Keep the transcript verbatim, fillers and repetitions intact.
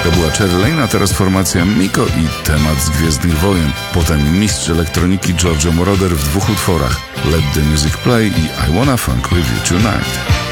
To była Cherry Lane, a teraz formacja Miko i temat z Gwiezdnych Wojen. Potem mistrz elektroniki Giorgio Moroder w dwóch utworach: Let the Music Play i I Wanna Funk With You Tonight.